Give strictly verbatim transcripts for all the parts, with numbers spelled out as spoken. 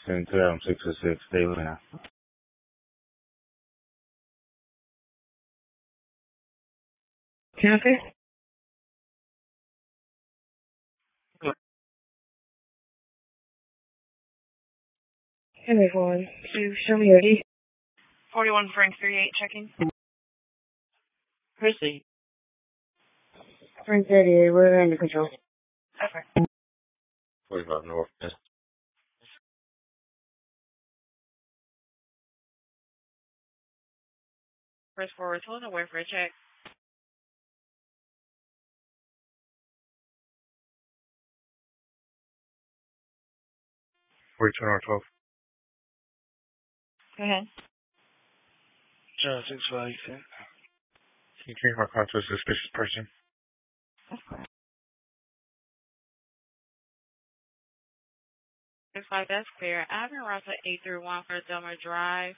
Ten two six six daily now. Kathy? Henry one, two, show me your D. forty-one Frank thirty-eight checking. Chrissy. Frank thirty-eight, we're under control. Okay. forty-five north. Yeah. Press forward, hold on, wait for a check. forty-two north twelve. Go ahead. Zero six five ten. Can you change my car to a suspicious person? That's correct. Six five, that's clear. Avenue Route eight through one for Delmer Drive.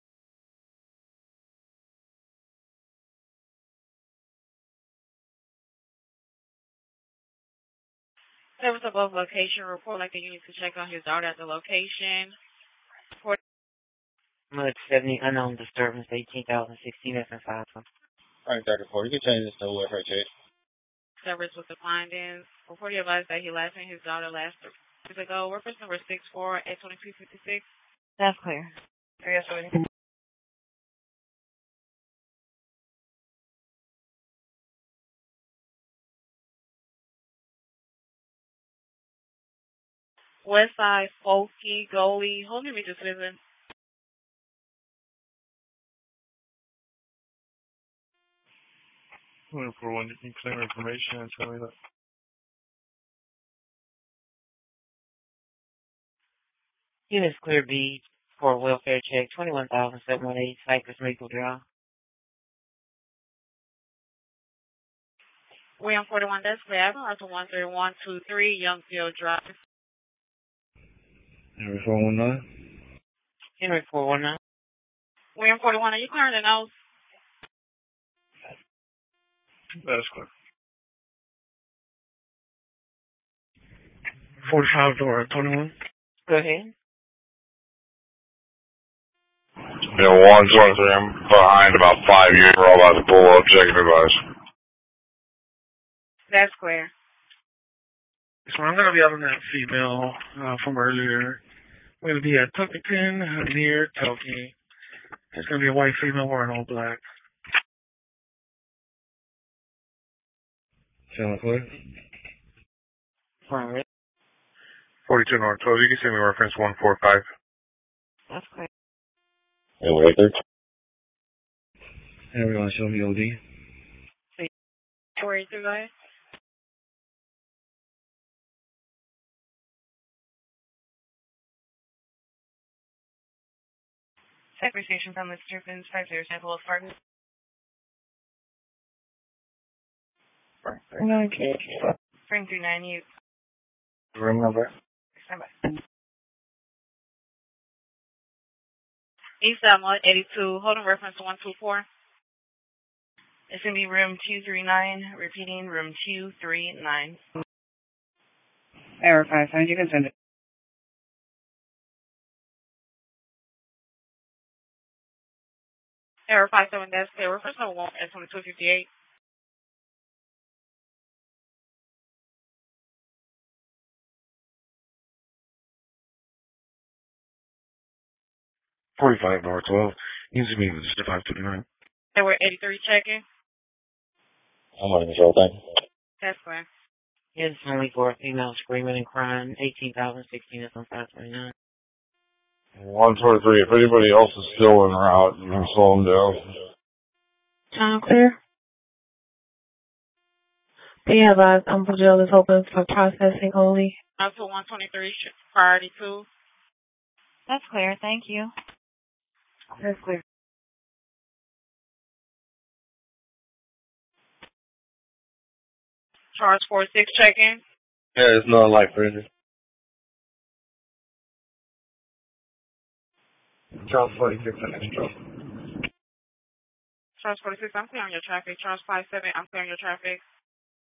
Service above location. Report like the unit to check on his daughter at the location. Report. Mud seventy unknown disturbance eighteen thousand sixteen F and five. Alright, thirty-four. You can change this to whoever it is. Service with the findings. Report he advised that he last seen his daughter last years ago. Reference number six four eight two two five six. That's clear. Yes, sir. Westside, Folky, Goalie. Hold me just listen. Looking for one, you can claim information and tell me that. Units clear B for welfare check twenty-one thousand seven hundred eight Cypress Maple Drive. William forty-one, that's clear. Avenue Route one three one two three, Youngfield Drive. Henry four one nine. Henry four one nine. William forty-one, are you clearing the nose? That's clear. forty-five door twenty-one. Go ahead. Yeah, one twenty-three. I'm behind about five years. We're all about to pull up, checking advice. That's clear. So I'm going to be out on that female uh, from earlier. We're going to be at Tuckerton near Toki. It's going to be a white female wearing all black. Sound clear? Fine. forty-two north twelve. You can send me reference one four five. That's clear. Yeah, right there. Everyone show me O D. Where is it, guys? Secretary Station from the Strippins, five zero seven, Wells Fargo. Okay. Frank three nine eight. Room number? Stand by. East Alma, eighty-two. Hold on, reference one two four. It's going to be room two three nine. Repeating, room two three nine. Error five times. You can send it. Error five seven, that's clear. Reference number one at twenty-two fifty-eight. forty-five north twelve. You can send me the five twenty-nine. They were eighty-three checking. I'm on this whole thing. That's clear. It's only for a female screaming and crying eighteen thousand sixteen F and five twenty-nine. one twenty-three. If anybody else is still en route, you can slow them down. Time clear. We have a Humble Jail is open for processing only. Up to one twenty-three, priority two. That's clear. Thank you. That's clear. Charge four six check-in. Yeah, it's not life for Charles forty-six under control. Charge forty-six, I'm clearing your traffic. Charge five seven, I'm clearing your traffic.